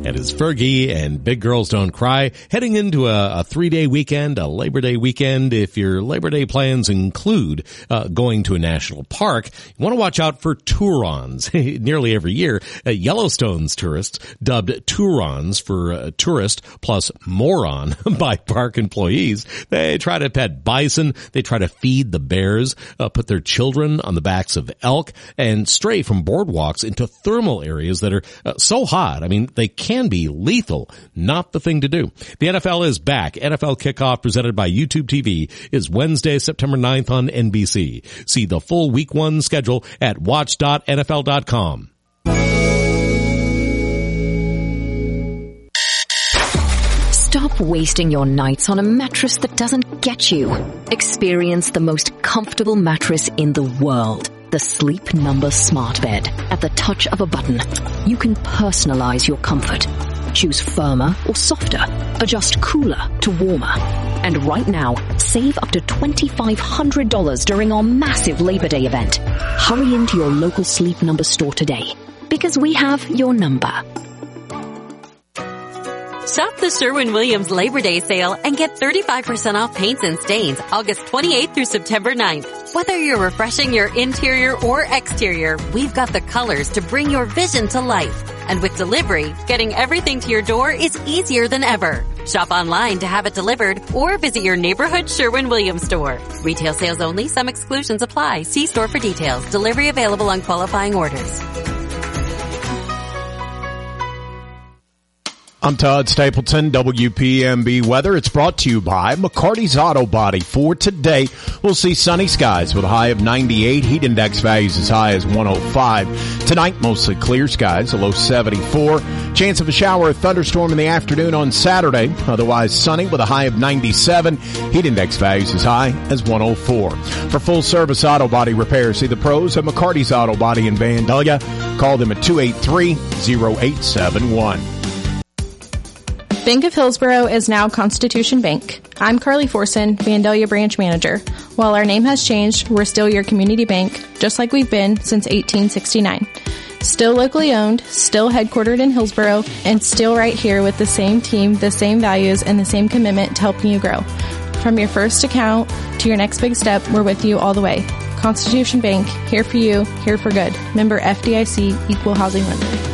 And it's Fergie and Big Girls Don't Cry heading into a 3-day weekend, a Labor Day weekend. If your Labor Day plans include going to a national park, you want to watch out for Turons. Nearly every year, Yellowstone's tourists, dubbed Turons for tourist plus moron by park employees, they try to pet bison, they try to feed the bears, put their children on the backs of elk, and stray from boardwalks into thermal areas that are so hot. I mean, they can be lethal. Not the thing to do. The NFL is back. NFL Kickoff presented by YouTube TV is Wednesday, September 9th on NBC. See the full Week 1 schedule at watch.nfl.com. Stop wasting your nights on a mattress that doesn't get you. Experience the most comfortable mattress in the world. The Sleep Number Smart Bed. At the touch of a button, you can personalize your comfort. Choose firmer or softer. Adjust cooler to warmer. And right now, save up to $2,500 during our massive Labor Day event. Hurry into your local Sleep Number store today, because we have your number. Shop the Sherwin-Williams Labor Day sale and get 35% off paints and stains August 28th through September 9th. Whether you're refreshing your interior or exterior, we've got the colors to bring your vision to life. And with delivery, getting everything to your door is easier than ever. Shop online to have it delivered or visit your neighborhood Sherwin-Williams store. Retail sales only. Some exclusions apply. See store for details. Delivery available on qualifying orders. I'm Todd Stapleton, WPMB Weather. It's brought to you by McCarty's Auto Body. For today, we'll see sunny skies with a high of 98. Heat index values as high as 105. Tonight, mostly clear skies, a low 74. Chance of a shower or thunderstorm in the afternoon on Saturday. Otherwise sunny with a high of 97. Heat index values as high as 104. For full-service auto body repair, see the pros at McCarty's Auto Body in Vandalia. Call them at 283-0871. Bank of Hillsborough is now Constitution Bank. I'm Carly Forson, Vandalia Branch Manager. While our name has changed, we're still your community bank, just like we've been since 1869. Still locally owned, still headquartered in Hillsborough, and still right here with the same team, the same values, and the same commitment to helping you grow. From your first account to your next big step, we're with you all the way. Constitution Bank, here for you, here for good. Member FDIC, Equal Housing Lender.